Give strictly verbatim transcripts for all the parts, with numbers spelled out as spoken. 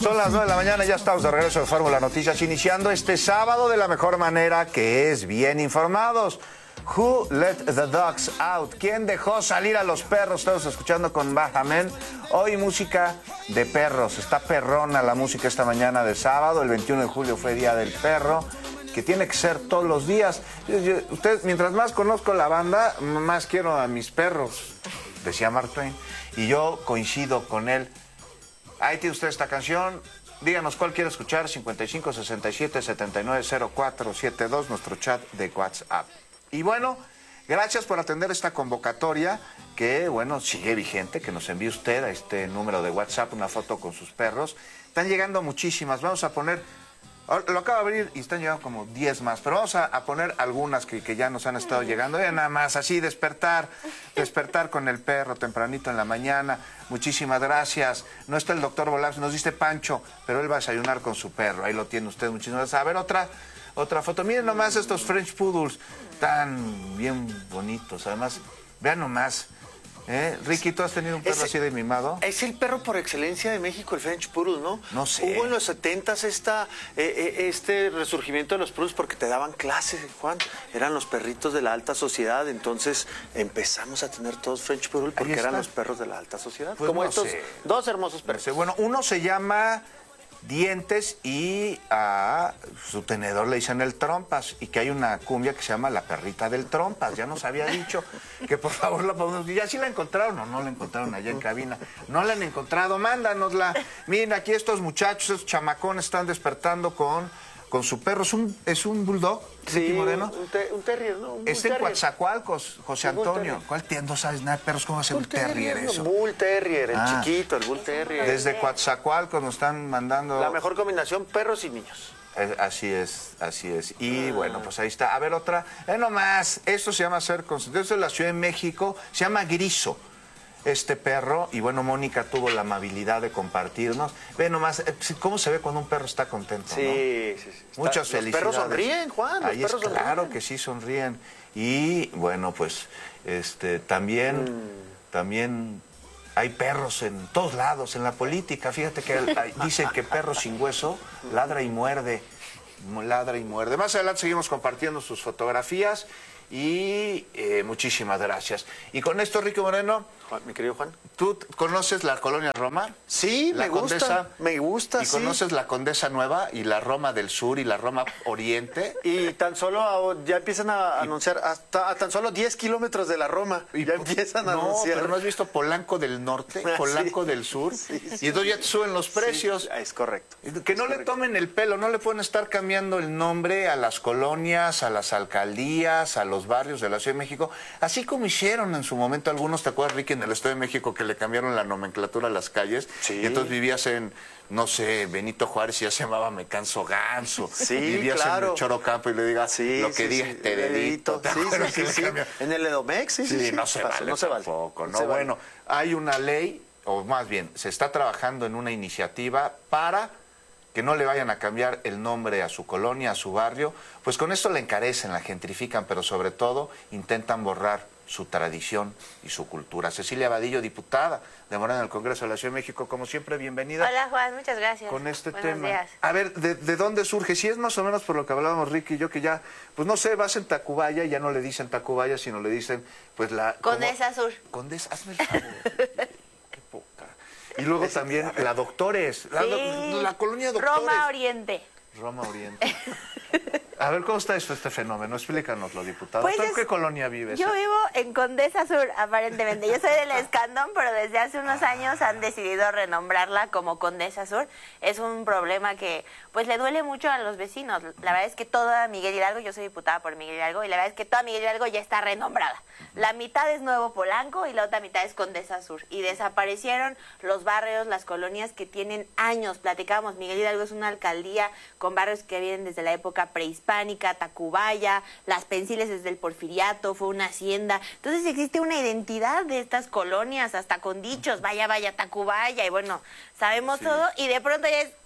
Son las nueve de la mañana, ya estamos de regreso de Fórmula Noticias, iniciando este sábado de la mejor manera, que es bien informados. Who let the dogs out? ¿Quién dejó salir a los perros? Estamos escuchando con Bajamen. Hoy música de perros. Está perrona la música esta mañana de sábado. El veintiuno de julio fue Día del Perro, que tiene que ser todos los días. Usted, mientras más conozco la banda, más quiero a mis perros, decía Mark Twain. Y yo coincido con él. Ahí tiene usted esta canción. Díganos cuál quiere escuchar. cincuenta y cinco, sesenta y siete, setenta y nueve, cero cuatro setenta y dos, nuestro chat de WhatsApp. Y bueno, gracias por atender esta convocatoria que, bueno, sigue vigente, que nos envíe usted a este número de WhatsApp una foto con sus perros. Están llegando muchísimas. Vamos a poner, lo acabo de abrir y están llegando como diez más, pero vamos a, a poner algunas que, que ya nos han estado llegando. Ya nada más, así, despertar, despertar con el perro tempranito en la mañana. Muchísimas gracias. No está el doctor Volaps, nos dice Pancho, pero él va a desayunar con su perro. Ahí lo tiene usted, muchísimas gracias. A ver, otra... Otra foto. Miren nomás estos French Poodles, tan bien bonitos. Además, vean nomás. ¿Eh? Ricky, ¿tú has tenido un perro es, así de mimado? Es el perro por excelencia de México, el French Poodle, ¿no? No sé. Hubo en los setentas esta, eh, eh, este resurgimiento de los Poodles porque te daban clases, Juan. Eran los perritos de la alta sociedad. Entonces empezamos a tener todos French Poodle porque eran los perros de la alta sociedad. Pues como no estos sé. dos hermosos perros. No sé. Bueno, uno se llama Dientes y a su tenedor le dicen el Trompas, y que hay una cumbia que se llama La Perrita del Trompas. Ya nos había dicho que por favor la podemos... ¿Ya sí la encontraron o no la encontraron allá en cabina? No la han encontrado, mándanosla. Miren, aquí estos muchachos, estos chamacones están despertando con, con su perro. ¿Es un, es un bulldog? Sí, Moreno? Un, te, un terrier, ¿no? Un es en Coatzacoalcos, José Antonio. ¿Cuál tiene? No sabes nada de perros, ¿cómo va a ser un terrier eso? Bull terrier, el ah, chiquito, el bull terrier. Desde Coatzacoalcos nos están mandando... La mejor combinación, perros y niños. Así es, así es. Y ah. bueno, pues ahí está. A ver, otra. Eh, nomás, esto se llama ser consentido. Esto es la Ciudad de México, se llama Griso, este perro. Y bueno, Mónica tuvo la amabilidad de compartirnos. Ve nomás, cómo se ve cuando un perro está contento, sí, ¿no? Sí, sí. Muchas está, felicidades. Los perros sonríen, Juan. Los ahí perros es claro sonríen. que sí sonríen. Y bueno, pues este también, mm. también... hay perros en todos lados, en la política. Fíjate que hay, dicen que perro sin hueso ladra y muerde, ladra y muerde. Más adelante seguimos compartiendo sus fotografías y eh, muchísimas gracias. Y con esto, Ricky Moreno, Juan, mi querido Juan, ¿tú conoces la colonia Roma? Sí, la me Condesa, gusta, me gusta, ¿Y sí. conoces la Condesa Nueva y la Roma del Sur y la Roma Oriente? Y tan solo ya empiezan a anunciar hasta a tan solo diez kilómetros de la Roma. Y ya empiezan a no, anunciar. pero ¿no has visto Polanco del Norte, Polanco sí, del Sur? Sí, sí, y entonces ya te suben los precios. Sí, es correcto. Que es no correcto. le tomen el pelo, no le pueden estar cambiando el nombre a las colonias, a las alcaldías, a los barrios de la Ciudad de México. Así como hicieron en su momento algunos, ¿te acuerdas, Ricky, en el Estado de México, que le cambiaron la nomenclatura a las calles? Sí. Y entonces vivías en, no sé, Benito Juárez y ya se llamaba Me Canso Ganso. Sí, vivías claro. en el Chorocampo y le digas, sí, lo que sí, digas sí, te dedito. Sí, sí, sí, sí. En el Edomex, sí, sí, sí, sí. no se Pasó, vale no se vale. tampoco, No ¿no? se vale. Bueno, hay una ley, o más bien, se está trabajando en una iniciativa para que no le vayan a cambiar el nombre a su colonia, a su barrio, pues con esto la encarecen, la gentrifican, pero sobre todo intentan borrar su tradición y su cultura. Cecilia Vadillo, diputada de Morena en el Congreso de la Ciudad de México, como siempre, bienvenida. Hola, Juan, muchas gracias. Con este Buenos tema. días. A ver, ¿de, ¿de dónde surge? Si es más o menos por lo que hablábamos Ricky y yo, que ya, pues no sé, vas en Tacubaya y ya no le dicen Tacubaya, sino le dicen, pues la... Condesa Sur. Condesa, hazme el favor. Qué poca. Y luego también la Doctores, la, Sí. do, la colonia Doctores. Roma Oriente. Roma Oriente. A ver, ¿cómo está esto, este fenómeno? Explícanoslo, diputado. Pues ¿Tú en es, qué colonia vives? Yo vivo en Condesa Sur, aparentemente. Yo soy del Escandón, pero desde hace unos años han decidido renombrarla como Condesa Sur. Es un problema que pues le duele mucho a los vecinos. La verdad es que toda Miguel Hidalgo, yo soy diputada por Miguel Hidalgo, y la verdad es que toda Miguel Hidalgo ya está renombrada. La mitad es Nuevo Polanco y la otra mitad es Condesa Sur. Y desaparecieron los barrios, las colonias que tienen años. Platicábamos, Miguel Hidalgo es una alcaldía con barrios que vienen desde la época prehispánica, Tacubaya, Las Pensiles desde el Porfiriato, fue una hacienda. Entonces existe una identidad de estas colonias, hasta con dichos, vaya, vaya, Tacubaya, y bueno, sabemos sí. todo, y de pronto ya es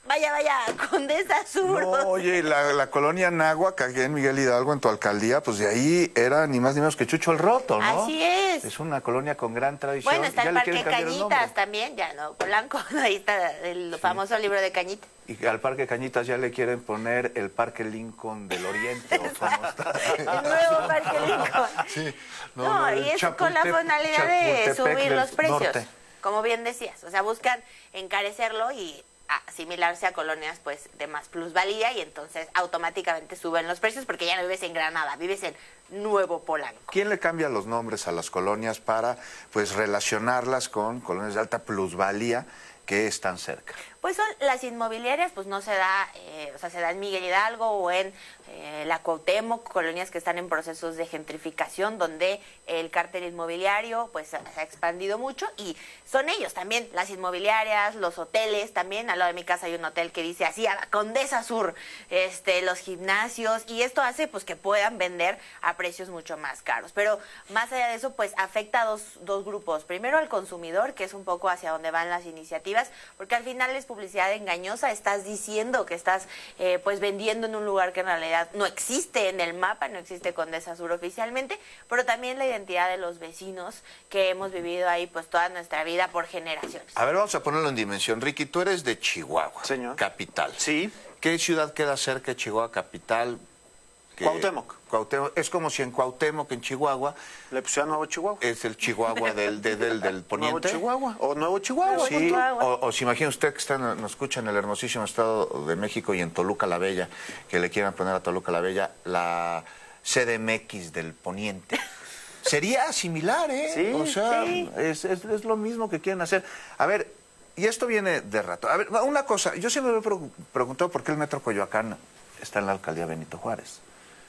vaya, vaya, Condesa Sur. No, oye, la, la colonia Náhuac, aquí en Miguel Hidalgo, en tu alcaldía, pues de ahí era ni más ni menos que Chucho el Roto, ¿no? Así es. Es una colonia con gran tradición. Bueno, está Ya el le Parque quieren cambiar el nombre. Cañitas también, ya no, Polanco, ahí está el famoso libro de Cañitas. Y al Parque Cañitas ya le quieren poner el Parque Lincoln del Oriente, ¿o cómo está? El nuevo Parque Lincoln. Sí. No, el y es con la Chapultep- finalidad de Chapultepec subir del los precios, norte. como bien decías. O sea, buscan encarecerlo y asimilarse a colonias pues de más plusvalía y entonces automáticamente suben los precios porque ya no vives en Granada, vives en Nuevo Polanco. ¿Quién le cambia los nombres a las colonias para pues relacionarlas con colonias de alta plusvalía que están cerca? Pues son las inmobiliarias, pues no se da, eh, o sea, se da en Miguel Hidalgo o en eh, la Cuauhtémoc, colonias que están en procesos de gentrificación, donde el cártel inmobiliario pues se ha expandido mucho y son ellos también, las inmobiliarias, los hoteles, también al lado de mi casa hay un hotel que dice así, a la Condesa Sur, este, los gimnasios, y esto hace pues que puedan vender a precios mucho más caros. Pero más allá de eso, pues afecta a dos, dos grupos. Primero al consumidor, que es un poco hacia donde van las iniciativas, porque al final es publicidad engañosa, estás diciendo que estás eh, pues vendiendo en un lugar que en realidad no existe en el mapa, no existe Condesa Sur oficialmente, pero también la identidad de los vecinos que hemos vivido ahí pues toda nuestra vida por generaciones. A ver, vamos a ponerlo en dimensión. Ricky, tú eres de Chihuahua, Señor. capital. Sí. ¿Qué ciudad queda cerca de Chihuahua capital? Que- Cuauhtémoc. Cuauhtémoc. Es como si en Cuauhtémoc, en Chihuahua, Le pusieron Nuevo Chihuahua. es el Chihuahua del, de- del, del Nuevo poniente. Chihuahua. O Nuevo Chihuahua. Sí, Chihuahua. o, o se imagina usted que está, en- nos escucha en el hermosísimo estado de México y en Toluca la Bella, que le quieran poner a Toluca la Bella la C D M X del poniente. Sería similar, ¿eh? Sí, o sea, sí. es, es, es lo mismo que quieren hacer. A ver, y esto viene de rato. A ver, una cosa, yo siempre me he pre- preguntado por qué el Metro Coyoacán está en la alcaldía Benito Juárez.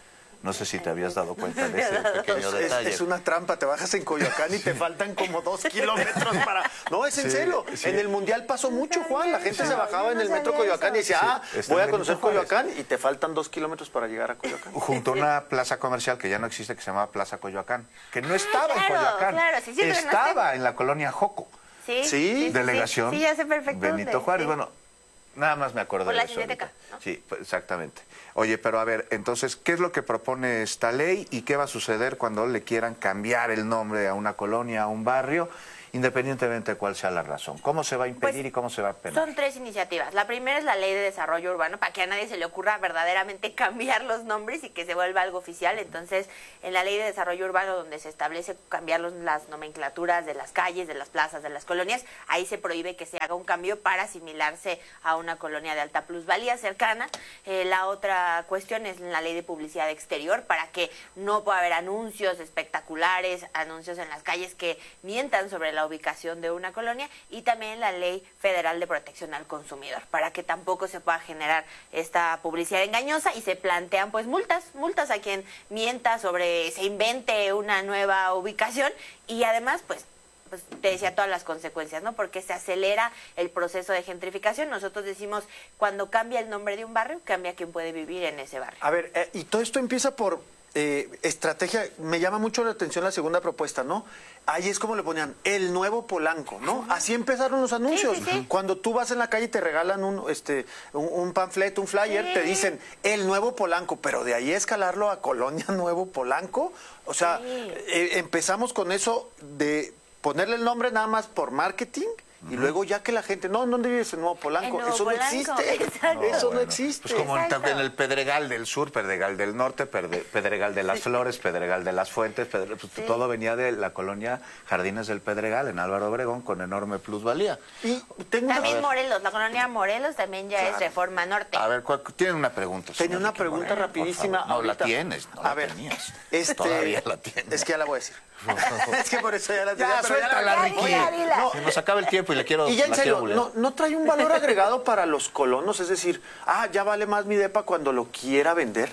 No sé si te habías dado cuenta de ese pequeño Es, detalle. es una trampa, te bajas en Coyoacán y te faltan como dos kilómetros para... No, es en Sí, serio. sí. En el Mundial pasó mucho, Juan. La gente Sí. se bajaba Yo en no el metro sabía Coyoacán y eso. decía, ah, Sí, está voy en a conocer Benito Juárez. Coyoacán y te faltan dos kilómetros para llegar a Coyoacán. Junto a una plaza comercial que ya no existe, que se llama Plaza Coyoacán, que no estaba en claro, Coyoacán, claro, sí, sí, pero no estaba en la colonia Joco, Sí, Sí. sí, sí, delegación Sí, sí, ya sé perfecto Benito dónde, Juárez. sí. Bueno, nada más me acuerdo Por de la eso. Cineteca, ahorita. ¿no? Sí, pues, exactamente. Oye, pero a ver, entonces, ¿qué es lo que propone esta ley y qué va a suceder cuando le quieran cambiar el nombre a una colonia, a un barrio, independientemente de cuál sea la razón? ¿Cómo se va a impedir Pues, y cómo se va a penar? Son tres iniciativas. La primera es la Ley de Desarrollo Urbano, para que a nadie se le ocurra verdaderamente cambiar los nombres y que se vuelva algo oficial. Entonces, en la Ley de Desarrollo Urbano, donde se establece cambiar los- las nomenclaturas de las calles, de las plazas, de las colonias, ahí se prohíbe que se haga un cambio para asimilarse a una colonia de alta plusvalía cercana. Eh, la otra cuestión es la Ley de Publicidad Exterior, para que no pueda haber anuncios espectaculares, anuncios en las calles que mientan sobre la ubicación de una colonia, y también la Ley Federal de Protección al Consumidor, para que tampoco se pueda generar esta publicidad engañosa y se plantean pues multas, multas a quien mienta sobre, se invente una nueva ubicación y además pues pues te decía todas las consecuencias, ¿no? Porque se acelera el proceso de gentrificación. Nosotros decimos, cuando cambia el nombre de un barrio, cambia quien puede vivir en ese barrio. A ver, eh, y todo esto empieza por eh, estrategia. Me llama mucho la atención la segunda propuesta, ¿no? Ahí es como le ponían, el nuevo Polanco, ¿no? Así empezaron los anuncios. Sí, sí, sí. Cuando tú vas en la calle y te regalan un, este, un, un panfleto, un flyer, Sí. te dicen, el nuevo Polanco, pero de ahí escalarlo a Colonia Nuevo Polanco. O sea, Sí. eh, empezamos con eso de ponerle el nombre nada más por marketing. Y luego ya que la gente, no, ¿dónde vives en Nuevo Polanco? En Nuevo Eso Polanco, no existe. exacto. Eso no bueno, existe. Pues como en, Exacto. en el Pedregal del Sur, Pedregal del Norte, Perde- Pedregal de las Flores, Pedregal de las Fuentes, Pedre- pues, Sí. todo venía de la colonia Jardines del Pedregal en Álvaro Obregón con enorme plusvalía. Y tengo una- También Morelos, la colonia Morelos también ya es Claro. Reforma Norte. A ver, ¿cuál- tienen una pregunta. Tenía señor una Ricky pregunta Moreno, por rapidísima. favor. No ahorita. la tienes, no a la ver, tenías. Este, Todavía la tienes. Es que ya la voy a decir. es que por eso ya la Ya, pero suéltala, ya, Ricky. dila, dila. No, se nos acaba el tiempo y le quiero... Y ya en la serio, quiero bulear. no, ¿no trae un valor agregado para los colonos? Es decir, ah, ya vale más mi depa cuando lo quiera vender.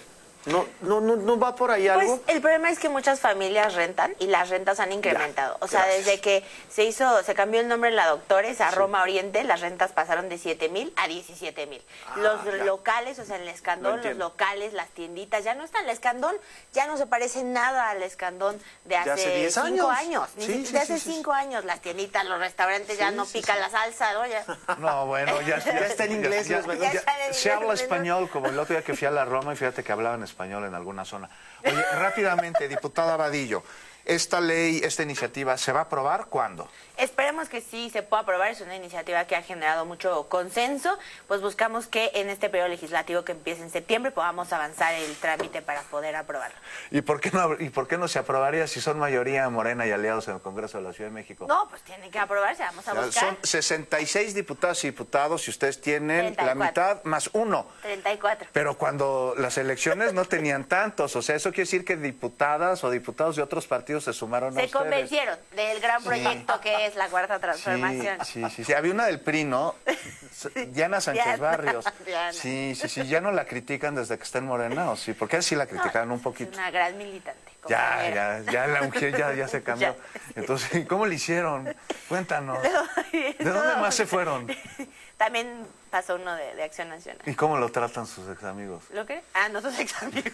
¿No, no, no, no va por ahí algo? Pues el problema es que muchas familias rentan y las rentas han incrementado. Ya, o sea, gracias. desde que se hizo, se cambió el nombre en la Doctores a sí. Roma Oriente, las rentas pasaron de siete mil a diecisiete mil. Ah, los ya. locales, o sea, el Escandón, los locales, las tienditas, ya no está el Escandón, ya no se parece nada al Escandón de hace, hace diez cinco años. años. Ni Sí, de sí, hace sí, cinco sí. años, las tienditas, los restaurantes sí, ya no sí, pican sí. la salsa, ¿no? Ya. No, bueno, ya, ya está en inglés. Ya, ya, ya, ya, se habla español, como el otro día que fui a la Roma y fíjate que hablaban español en alguna zona. Oye, rápidamente, diputada Vadillo, ¿esta ley, esta iniciativa, se va a aprobar cuándo? Esperemos que sí se pueda aprobar, es una iniciativa que ha generado mucho consenso, pues buscamos que en este periodo legislativo que empiece en septiembre podamos avanzar el trámite para poder aprobarlo. ¿Y por qué no, y por qué no se aprobaría si son mayoría Morena y aliados en el Congreso de la Ciudad de México? No, pues tiene que aprobarse, vamos a buscar. Son sesenta y seis diputadas y diputados y ustedes tienen treinta y cuatro. La mitad más uno. treinta y cuatro. Pero cuando las elecciones no tenían tantos, o sea, eso quiere decir que diputadas o diputados de otros partidos se sumaron se a ustedes. Se convencieron del gran proyecto sí. que es la Cuarta Transformación. Sí, sí, sí, sí. Había una del P R I, ¿no? Diana Sánchez Diana, Barrios. Diana. Sí, sí, sí. ¿Ya no la critican desde que está en Morena o sí? Porque sí la criticaban no, un poquito. Es una gran militante. Ya, ya, ya la mujer ya, ya se cambió. Ya. Entonces, ¿cómo le hicieron? Cuéntanos. ¿De dónde más se fueron? También pasó uno de, de Acción Nacional. ¿Y cómo lo tratan sus ex amigos? ¿Lo qué? Ah, no, sus ex amigos.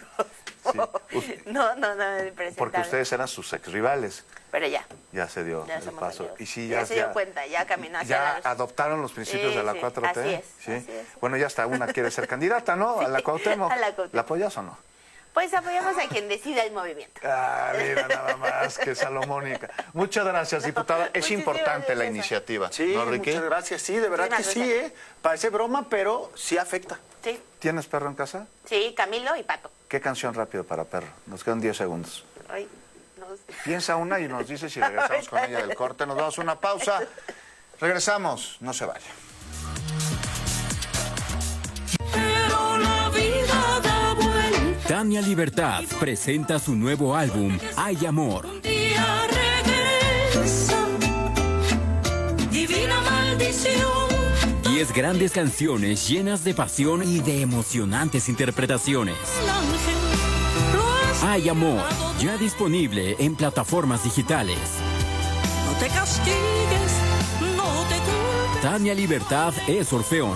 Sí. No, no, no, porque ustedes eran sus ex rivales. Pero ya. Ya se dio ya el paso. Amigos. Y sí, ya, ya se dio ya, cuenta, ya caminó hacia Ya la... adoptaron los principios sí, de la sí, cuatro T. Así es, ¿sí? así es. Bueno, ya hasta una quiere ser candidata, ¿no? Sí, a la Cuauhtémoc. a la Cuauhtémoc. ¿La apoyas o no? Pues apoyamos a quien decida el movimiento. Ah, mira, nada más que salomónica. Muchas gracias, diputada. Es importante la iniciativa. Sí, ¿no, Ricky? muchas gracias. Sí, de verdad sí, que sí, ¿eh? Parece broma, pero sí afecta. Sí. ¿Tienes perro en casa? Sí, Camilo y Pato. ¿Qué canción rápido para perro? Nos quedan diez segundos. Ay, no sé. Piensa una y nos dice si regresamos con ella del corte. Nos damos una pausa. Regresamos. No se vaya. Tania Libertad presenta su nuevo álbum, Hay Amor. Un día regresa, divina maldición. Diez grandes canciones llenas de pasión y de emocionantes interpretaciones. Hay Amor, ya disponible en plataformas digitales. No te castigues, no te culpes. Tania Libertad es Orfeón.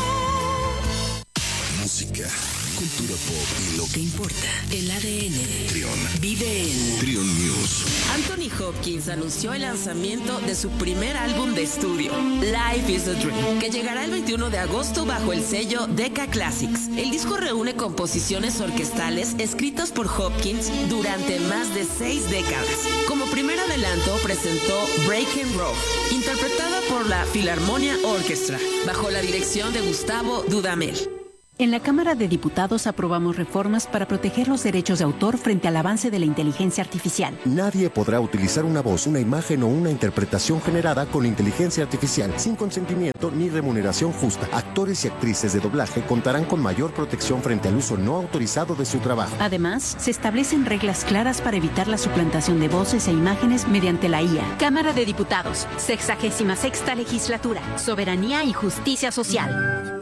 Música, cultura pop y lo que importa. El A D N. Trión. Vive en Trión News. Anthony Hopkins anunció el lanzamiento de su primer álbum de estudio, Life is a Dream, que llegará el veintiuno de agosto bajo el sello Decca Classics. El disco reúne composiciones orquestales escritas por Hopkins durante más de seis décadas. Como primer adelanto presentó Breaking Road, interpretada por la Philharmonia Orchestra, bajo la dirección de Gustavo Dudamel. En la Cámara de Diputados aprobamos reformas para proteger los derechos de autor frente al avance de la inteligencia artificial. Nadie podrá utilizar una voz, una imagen o una interpretación generada con inteligencia artificial sin consentimiento ni remuneración justa. Actores y actrices de doblaje contarán con mayor protección frente al uso no autorizado de su trabajo. Además, se establecen reglas claras para evitar la suplantación de voces e imágenes mediante la I A. Cámara de Diputados, sexagésima sexta legislatura, soberanía y justicia social.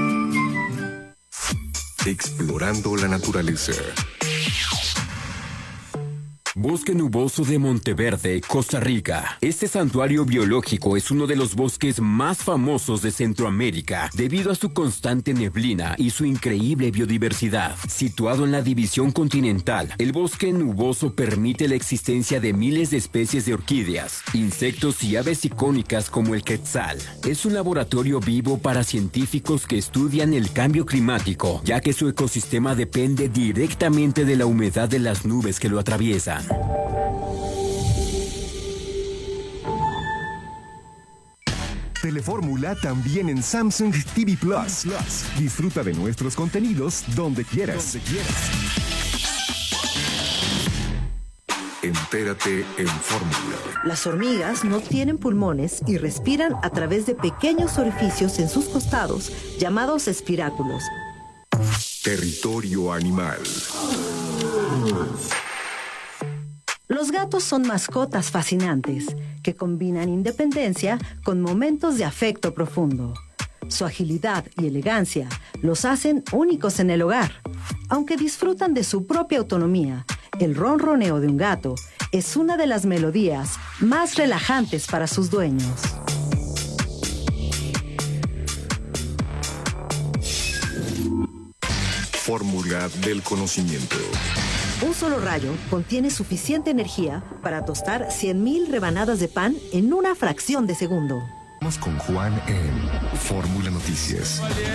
Explorando la naturaleza. Bosque Nuboso de Monteverde, Costa Rica. Este santuario biológico es uno de los bosques más famosos de Centroamérica debido a su constante neblina y su increíble biodiversidad. Situado en la división continental, el bosque nuboso permite la existencia de miles de especies de orquídeas, insectos y aves icónicas como el quetzal. Es un laboratorio vivo para científicos que estudian el cambio climático, ya que su ecosistema depende directamente de la humedad de las nubes que lo atraviesan. Telefórmula también en Samsung T V Plus. Disfruta de nuestros contenidos donde quieras. Donde quieras. Entérate en Fórmula. Las hormigas no tienen pulmones y respiran a través de pequeños orificios en sus costados, llamados espiráculos. Territorio animal. Los gatos son mascotas fascinantes que combinan independencia con momentos de afecto profundo. Su agilidad y elegancia los hacen únicos en el hogar. Aunque disfrutan de su propia autonomía, el ronroneo de un gato es una de las melodías más relajantes para sus dueños. Fórmula del conocimiento. Un solo rayo contiene suficiente energía para tostar cien mil rebanadas de pan en una fracción de segundo. Vamos con Juan en Fórmula Noticias.